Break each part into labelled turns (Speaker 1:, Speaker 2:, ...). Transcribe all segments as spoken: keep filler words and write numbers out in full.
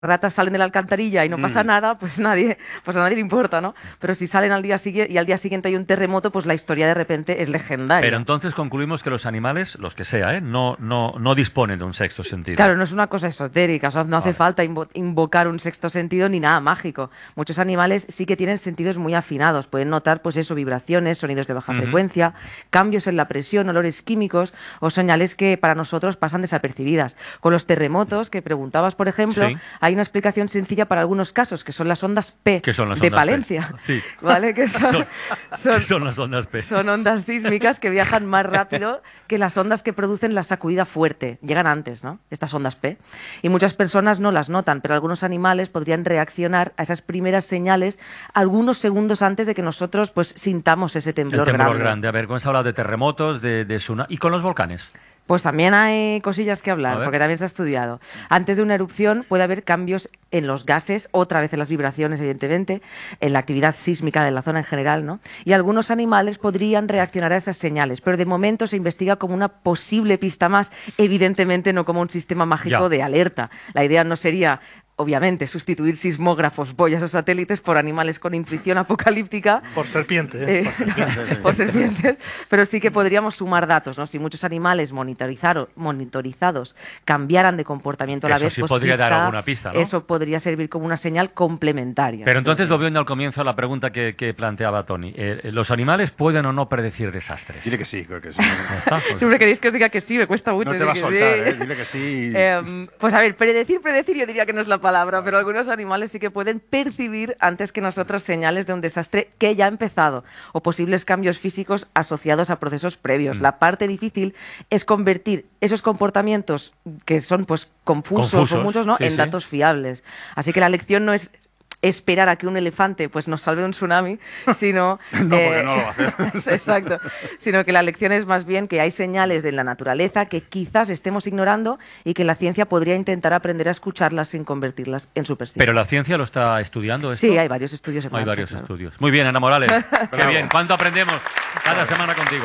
Speaker 1: ratas salen de la alcantarilla y no pasa mm. nada, pues nadie, pues a nadie le importa, ¿no? Pero si salen al día siguiente y al día siguiente hay un terremoto, pues la historia de repente es legendaria.
Speaker 2: Pero entonces concluimos que los animales, los que sea, ¿eh? no, no, no disponen de un sexto sentido.
Speaker 1: Claro, no es una cosa esotérica, o sea, no hace vale. falta invo invocar un sexto sentido ni nada mágico. Muchos animales sí que tienen sentidos muy afinados, pueden notar, pues eso, vibraciones, sonidos de baja uh-huh. frecuencia, cambios en la presión, olores químicos o señales que para nosotros pasan desapercibidas. Con los terremotos que preguntabas, por ejemplo, sí. hay Hay una explicación sencilla para algunos casos, que son las ondas P
Speaker 2: ¿Qué son las
Speaker 1: de
Speaker 2: ondas
Speaker 1: Palencia.
Speaker 2: P? Sí.
Speaker 1: ¿Vale? Que son,
Speaker 2: son,
Speaker 1: son,
Speaker 2: ¿Qué son las ondas P?
Speaker 1: Son ondas sísmicas que viajan más rápido que las ondas que producen la sacudida fuerte. Llegan antes, ¿no? Estas ondas P. Y muchas personas no las notan, pero algunos animales podrían reaccionar a esas primeras señales algunos segundos antes de que nosotros pues sintamos ese temblor,
Speaker 2: El temblor
Speaker 1: grande.
Speaker 2: grande. A ver, ¿cómo se habla de terremotos, de, de tsunami? ¿Y con los volcanes?
Speaker 1: Pues también hay cosillas que hablar, porque también se ha estudiado. Antes de una erupción puede haber cambios en los gases, otra vez en las vibraciones, evidentemente, en la actividad sísmica de la zona en general, ¿no? Y algunos animales podrían reaccionar a esas señales, pero de momento se investiga como una posible pista más, evidentemente no como un sistema mágico ya. de alerta. La idea no sería obviamente, sustituir sismógrafos, boyas o satélites por animales con intuición apocalíptica.
Speaker 3: Por serpientes.
Speaker 1: Eh,
Speaker 3: por serpientes,
Speaker 1: por serpientes. Pero sí que podríamos sumar datos, ¿no? Si muchos animales monitorizados cambiaran de comportamiento a la
Speaker 2: eso
Speaker 1: vez,
Speaker 2: sí
Speaker 1: pues
Speaker 2: podría
Speaker 1: quizá
Speaker 2: dar alguna pista, ¿no?
Speaker 1: Eso podría servir como una señal complementaria.
Speaker 2: Pero entonces volviendo al comienzo a la pregunta que, que planteaba Toni. Eh, ¿Los animales pueden o no predecir desastres?
Speaker 3: Dile que sí, creo que sí.
Speaker 2: ¿Está? Pues...
Speaker 1: Siempre queréis que os diga que sí, me cuesta mucho.
Speaker 3: No te va a soltar,
Speaker 1: sí.
Speaker 3: ¿eh? Dile que sí.
Speaker 1: Eh, pues a ver, predecir, predecir yo diría que no es la palabra, pero algunos animales sí que pueden percibir antes que nosotros señales de un desastre que ya ha empezado o posibles cambios físicos asociados a procesos previos. Mm. La parte difícil es convertir esos comportamientos que son pues confusos, confusos o muchos, ¿no? sí, en sí. datos fiables. Así que la lección no es esperar a que un elefante pues nos salve de un tsunami, sino
Speaker 3: no,
Speaker 1: eh,
Speaker 3: porque no lo va a hacer.
Speaker 1: Exacto, sino que la lección es más bien que hay señales de la naturaleza que quizás estemos ignorando y que la ciencia podría intentar aprender a escucharlas sin convertirlas en superstición.
Speaker 2: Pero la ciencia lo está estudiando esto.
Speaker 1: Sí, hay varios estudios en
Speaker 2: Hay
Speaker 1: marcha,
Speaker 2: varios
Speaker 1: claro.
Speaker 2: estudios. Muy bien, Ana Morales. Qué bien. ¿Cuánto aprendemos cada semana contigo?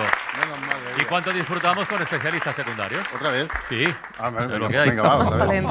Speaker 2: ¿Y cuánto disfrutamos con especialistas secundarios?
Speaker 3: ¿Otra vez?
Speaker 2: Sí,
Speaker 3: ah,
Speaker 2: es
Speaker 3: venga,
Speaker 2: lo que hay.
Speaker 3: Venga, va, otra vez.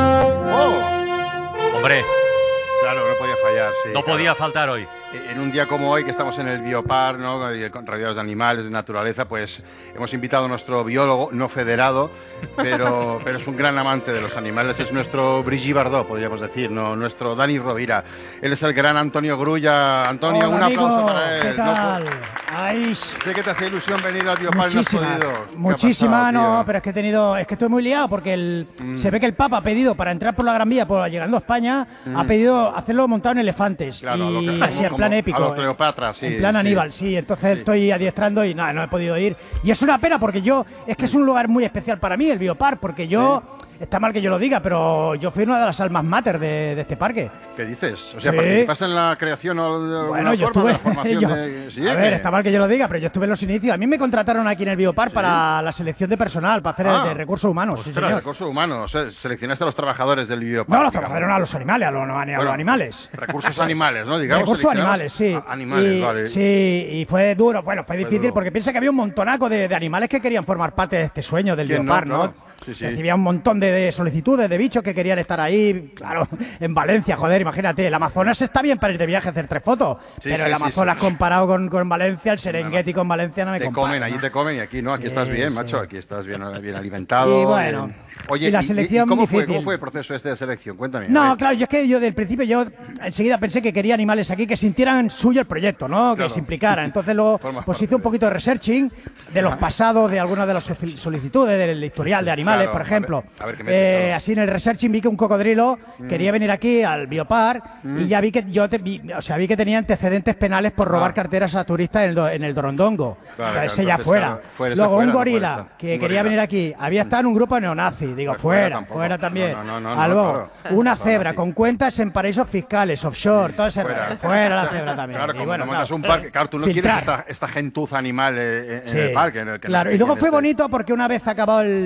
Speaker 2: Oh. Hombre.
Speaker 3: Claro, no podía fallar, sí.
Speaker 2: No
Speaker 3: claro.
Speaker 2: podía faltar hoy.
Speaker 3: En un día como hoy, que estamos en el Biopar, ¿no? Con rodeados de animales, de naturaleza, pues hemos invitado a nuestro biólogo, no federado, pero, pero es un gran amante de los animales. Es nuestro Brigitte Bardot, podríamos decir, ¿no? Nuestro Dani Rovira. Él es el gran Antonio Grulla. Antonio,
Speaker 4: Hola,
Speaker 3: un
Speaker 4: amigo.
Speaker 3: aplauso para él.
Speaker 4: ¿Qué tal?
Speaker 3: No,
Speaker 4: Ay,
Speaker 3: sé que te hacía ilusión venir al Biopar y no has podido.
Speaker 4: Muchísima, no,
Speaker 3: tío?
Speaker 4: pero es que he tenido, es que estoy muy liado porque el, mm. se ve que el Papa ha pedido para entrar por la Gran Vía, por, llegando a España, mm. ha pedido hacerlo montado en elefantes.
Speaker 3: Claro,
Speaker 4: y
Speaker 3: lo que
Speaker 4: así, en plan épico.
Speaker 3: A lo Cleopatra, sí.
Speaker 4: En plan
Speaker 3: sí.
Speaker 4: Aníbal, sí. Entonces sí. estoy adiestrando y nada, no he podido ir. Y es una pena porque yo, es que es un lugar muy especial para mí, el Biopar, porque yo... Sí. Está mal que yo lo diga, pero yo fui una de las almas mater de, de este parque.
Speaker 3: ¿Qué dices? O sea,
Speaker 4: sí.
Speaker 3: ¿participaste en la creación o de alguna
Speaker 4: bueno, yo
Speaker 3: forma
Speaker 4: estuve,
Speaker 3: de la formación
Speaker 4: yo,
Speaker 3: de...? ¿Sí,
Speaker 4: a ver, está mal que yo lo diga, pero yo estuve en los inicios. A mí me contrataron aquí en el Biopar ¿Sí? para la selección de personal, para hacer ah, de recursos humanos.
Speaker 3: Ostras,
Speaker 4: sí, señor.
Speaker 3: recursos humanos. O sea, seleccionaste a los trabajadores del Biopar.
Speaker 4: No, los trabajadores, no, a los animales, a los, a
Speaker 3: bueno,
Speaker 4: los animales.
Speaker 3: Recursos animales, ¿no? Digamos,
Speaker 4: recursos animales, sí.
Speaker 3: Animales,
Speaker 4: y,
Speaker 3: vale.
Speaker 4: Sí, y fue duro, bueno, fue, fue difícil duro. Porque piensa que había un montonaco de, de animales que querían formar parte de este sueño del Biopar, ¿no?
Speaker 3: Claro. Sí, sí.
Speaker 4: Recibía un montón de, de solicitudes de bichos que querían estar ahí, claro, en Valencia, joder, imagínate, el Amazonas está bien para ir de viaje a hacer tres fotos, sí, pero sí, el Amazonas sí, sí. comparado con, con Valencia, el Serengeti con Valencia no me
Speaker 3: te
Speaker 4: compara.
Speaker 3: Te comen,
Speaker 4: ¿no?
Speaker 3: allí te comen y aquí no, aquí
Speaker 4: sí,
Speaker 3: estás bien,
Speaker 4: sí.
Speaker 3: macho, aquí estás bien, bien alimentado.
Speaker 4: Y bueno,
Speaker 3: bien. Oye,
Speaker 4: y la selección
Speaker 3: ¿y, y cómo,
Speaker 4: difícil.
Speaker 3: fue, cómo fue el proceso este de selección? Cuéntame.
Speaker 4: No, claro, yo es que yo del principio, yo enseguida pensé que quería animales aquí que sintieran suyo el proyecto, ¿no? Que
Speaker 3: claro.
Speaker 4: se implicaran. Entonces luego pues hice un poquito de researching de los pasados, de algunas de las solicitudes, del historial sí, de animales, claro. por ejemplo.
Speaker 3: A ver, a ver qué
Speaker 4: eh, así en el researching vi que un cocodrilo mm. quería venir aquí al Biopar mm. y ya vi que yo te, vi, o sea, vi que tenía antecedentes penales por robar ah. carteras a turistas en el, do, en el Dorondongo. Claro, claro, ese ya fuera. Claro, fuera luego fuera, un gorila no que un quería gorila. venir aquí, había estado en un grupo neonazi, digo, pues fuera, fuera, fuera también. No, no, no, no, luego, no, claro. una cebra no, con cuentas en paraísos fiscales, offshore, sí, todo ese fuera, fuera la cebra también.
Speaker 3: Claro, como
Speaker 4: bueno,
Speaker 3: montas
Speaker 4: claro.
Speaker 3: un parque, claro, tú no
Speaker 4: Filtrar.
Speaker 3: quieres esta, esta gentuza animal en
Speaker 4: sí,
Speaker 3: el parque. En el que
Speaker 4: claro, y luego fue bonito porque una vez acabado el proceso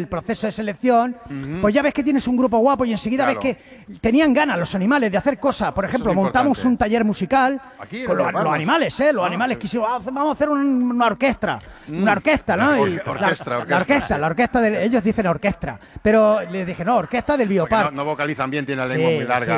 Speaker 4: de selección, uh-huh. pues ya ves que tienes un grupo guapo y enseguida claro. ves que tenían ganas los animales de hacer cosas. Por ejemplo, montamos un taller musical Aquí, con los, los animales, ¿eh? Los ah, animales quisimos, vamos a hacer un, una orquesta, mm. una orquesta, ¿no?
Speaker 3: Or
Speaker 4: y
Speaker 3: orquestra,
Speaker 4: la,
Speaker 3: orquestra,
Speaker 4: la orquesta, sí. la orquesta, de, ellos dicen orquestra, pero les dije, no, orquesta del Biopark.
Speaker 3: No, no vocalizan bien, tienen la lengua
Speaker 4: sí,
Speaker 3: muy larga.
Speaker 4: Sí.